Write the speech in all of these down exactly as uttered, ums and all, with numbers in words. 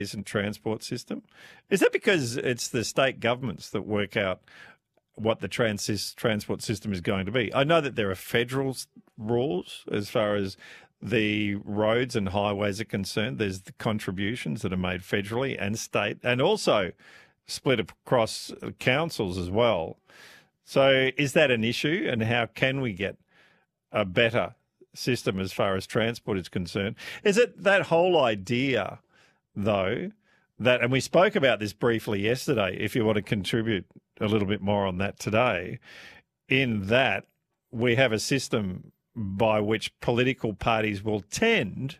decent transport system? Is that because it's the state governments that work out what the trans- transport system is going to be? I know that there are federal rules as far as the roads and highways are concerned. There's the contributions that are made federally and state, and also split across councils as well. So is that an issue, and how can we get a better system as far as transport is concerned? Is it that whole idea, though, that, and we spoke about this briefly yesterday, if you want to contribute a little bit more on that today, in that we have a system by which political parties will tend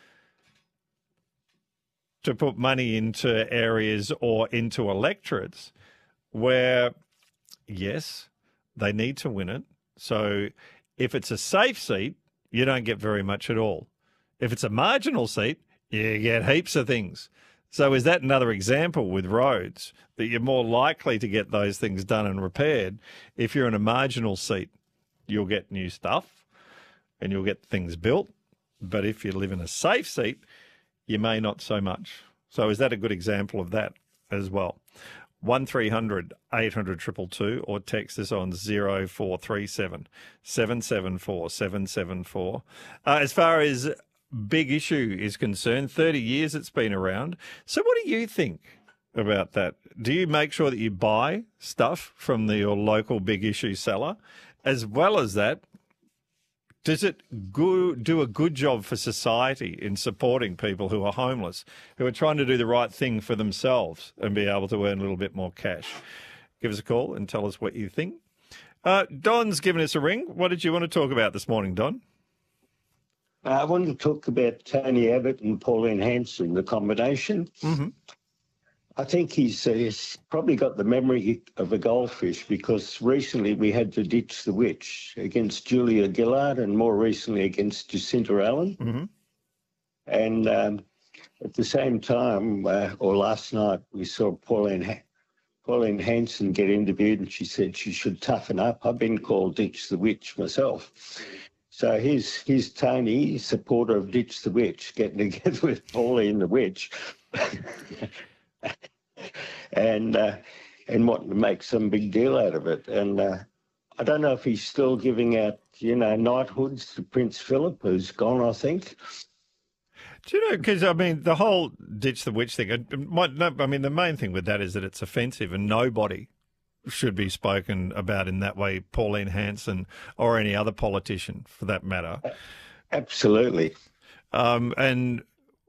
to put money into areas or into electorates where, yes, they need to win it. So if it's a safe seat, you don't get very much at all. If it's a marginal seat, you get heaps of things. So is that another example with roads, that you're more likely to get those things done and repaired? If you're in a marginal seat, you'll get new stuff and you'll get things built. But if you live in a safe seat, you may not so much. So is that a good example of that as well? one three hundred eight hundred two two two or text us on zero four three seven seven seven four seven seven four. Uh, as far as Big Issue is concerned, thirty years it's been around. So what do you think about that? Do you make sure that you buy stuff from the, your local Big Issue seller? As well as that, does it go, do a good job for society in supporting people who are homeless, who are trying to do the right thing for themselves and be able to earn a little bit more cash? Give us a call and tell us what you think. Uh, Don's given us a ring. What did you want to talk about this morning, Don? Uh, I wanted to talk about Tony Abbott and Pauline Hanson, the combination. Mm-hmm. I think he's, uh, he's probably got the memory of a goldfish, because recently we had to ditch the witch against Julia Gillard and more recently against Jacinta Allen. Mm-hmm. And um, at the same time, uh, or last night, we saw Pauline, ha- Pauline Hanson get interviewed, and she said she should toughen up. I've been called Ditch the Witch myself. So here's, here's Tony, supporter of Ditch the Witch, getting together with Pauline the Witch. and uh, and wanting to make some big deal out of it. And uh, I don't know if he's still giving out, you know, knighthoods to Prince Philip, who's gone, I think. Do you know, because, I mean, the whole Ditch the Witch thing, it might, no, I mean, the main thing with that is that it's offensive and nobody should be spoken about in that way, Pauline Hanson or any other politician for that matter. Absolutely. Um, and,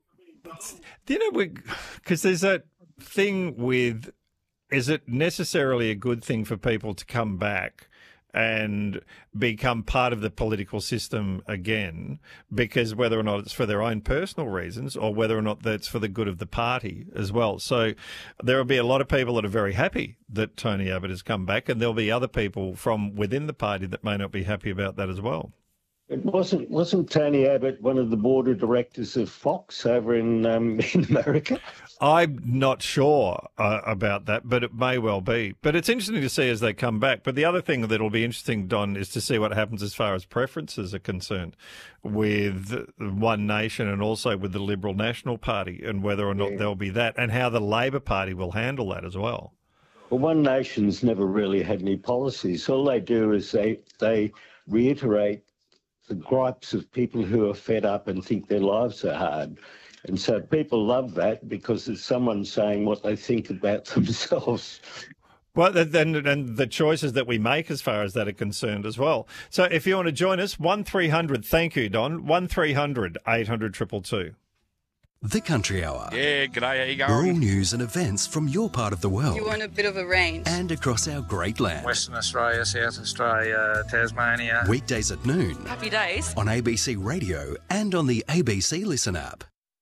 you know, because there's that thing with, is it necessarily a good thing for people to come back and become part of the political system again, because whether or not it's for their own personal reasons or whether or not that's for the good of the party as well. So there will be a lot of people that are very happy that Tony Abbott has come back, and there'll be other people from within the party that may not be happy about that as well. It wasn't wasn't Tony Abbott one of the board of directors of Fox over in um, in America? I'm not sure uh, about that, but it may well be. But it's interesting to see as they come back. But the other thing that'll be interesting, Don, is to see what happens as far as preferences are concerned with One Nation and also with the Liberal National Party, and whether or not yeah. there'll be that, and how the Labor Party will handle that as well. Well, One Nation's never really had any policies. All they do is they they reiterate the gripes of people who are fed up and think their lives are hard. And so people love that because it's someone saying what they think about themselves. Well, then, and the choices that we make as far as that are concerned as well. So if you want to join us, one three hundred, thank you, Don, one three hundred eight hundred two two two. The Country Hour. Yeah, g'day, how you going? We're all news and events from your part of the world. You want a bit of a range. And across our great land. Western Australia, South Australia, Tasmania. Weekdays at noon. Happy days. On A B C Radio and on the A B C Listen app.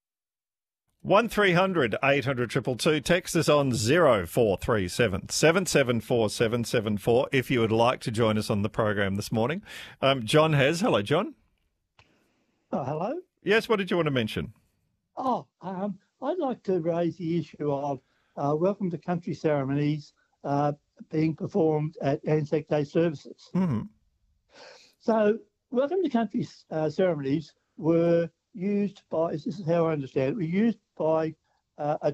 one three hundred eight hundred two two two. Text us on zero four three seven seven seven four seven seven four if you would like to join us on the program this morning. Um, John has. Hello, John. Oh, hello. Yes, what did you want to mention? Oh, um, I'd like to raise the issue of uh, Welcome to Country ceremonies uh, being performed at Anzac Day services. Mm-hmm. So, Welcome to Country uh, ceremonies were used by, this is how I understand it, were used by uh, a